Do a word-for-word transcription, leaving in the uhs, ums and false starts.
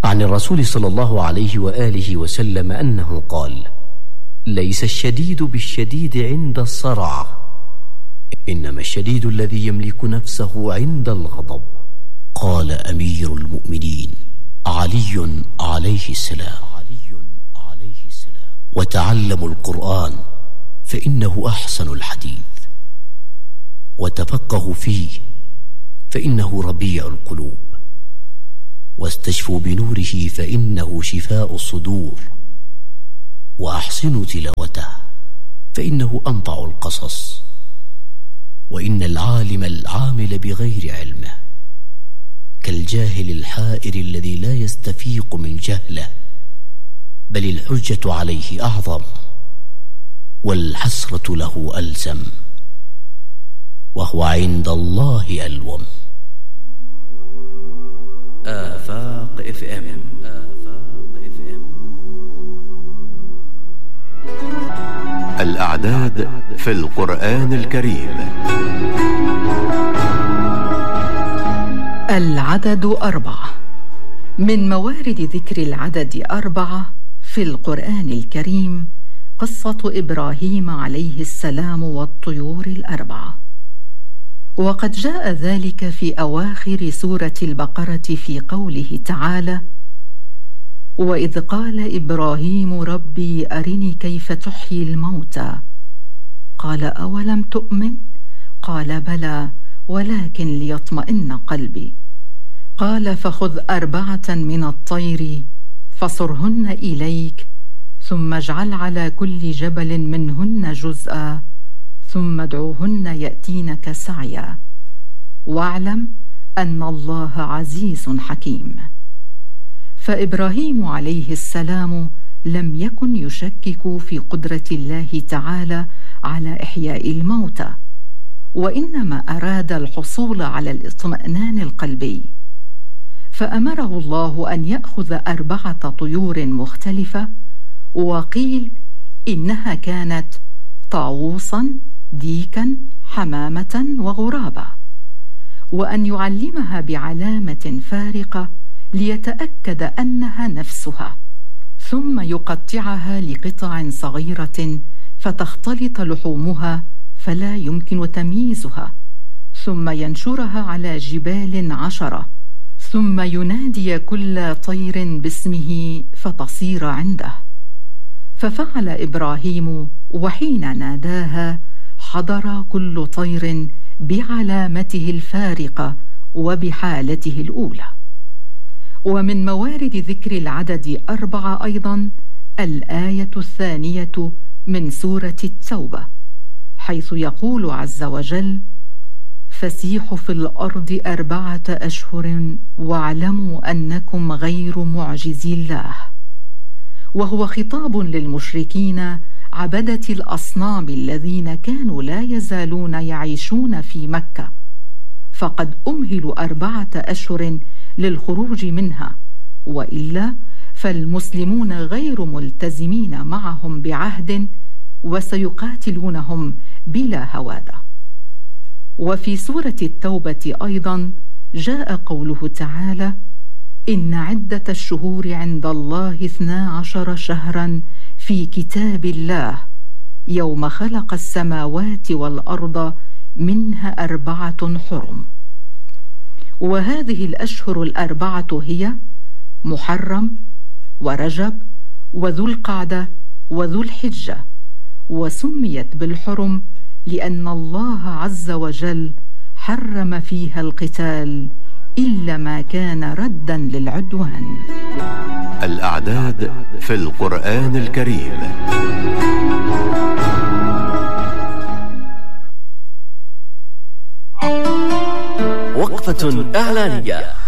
عن الرسول صلى الله عليه وآله وسلم أنه قال: ليس الشديد بالشديد عند الصرع، إنما الشديد الذي يملك نفسه عند الغضب. قال أمير المؤمنين علي عليه السلام: وتعلموا القرآن فإنه أحسن الحديث، وتفقهوا فيه فإنه ربيع القلوب، واستشفوا بنوره فإنه شفاء الصدور، وأحسنوا تلاوته فإنه أمتع القصص. وإن العالم العامل بغير علمه كالجاهل الحائر الذي لا يستفيق من جهله، بل الحجة عليه أعظم والحسرة له ألزم، وهو عند الله ألوم. آفاق اف ام آفاق اف ام. الأعداد في القرآن الكريم. العدد أربعة. من موارد ذكر العدد أربعة في القرآن الكريم قصة إبراهيم عليه السلام والطيور الأربعة، وقد جاء ذلك في أواخر سورة البقرة في قوله تعالى: وإذ قال إبراهيم ربي أرني كيف تحيي الموتى قال أولم تؤمن قال بلى ولكن ليطمئن قلبي قال فخذ أربعة من الطير فصرهن إليك ثم اجعل على كل جبل منهن جزءا ثم ادعوهن يأتينك سعيا واعلم أن الله عزيز حكيم. فإبراهيم عليه السلام لم يكن يشكك في قدرة الله تعالى على إحياء الموتى، وإنما أراد الحصول على الاطمئنان القلبي، فأمره الله أن يأخذ أربعة طيور مختلفة، وقيل إنها كانت طاووسا ديكا حمامة وغرابة، وأن يعلمها بعلامة فارقة ليتأكد أنها نفسها، ثم يقطعها لقطع صغيرة فتختلط لحومها فلا يمكن تمييزها، ثم ينشرها على جبال عشرة، ثم ينادي كل طير باسمه فتصير عنده. ففعل إبراهيم، وحين ناداها حضر كل طير بعلامته الفارقة وبحالته الأولى. ومن موارد ذكر العدد أربعة أيضا الآية الثانية من سورة التوبة، حيث يقول عز وجل: فسيحوا في الأرض أربعة أشهر واعلموا أنكم غير معجزي الله، وهو خطاب للمشركين عبدة الأصنام الذين كانوا لا يزالون يعيشون في مكة، فقد أمهلوا أربعة أشهر للخروج منها، وإلا فالمسلمون غير ملتزمين معهم بعهد وسيقاتلونهم بلا هوادة. وفي سورة التوبة أيضا جاء قوله تعالى: إن عدة الشهور عند الله اثنا عشر شهرا في كتاب الله يوم خلق السماوات والأرض منها أربعة حرم. وهذه الأشهر الأربعة هي محرم ورجب وذو القعدة وذو الحجة، وسميت بالحرم لأن الله عز وجل حرم فيها القتال إلا ما كان ردا للعدوان. الأعداد في القرآن الكريم. وقفة إعلانية.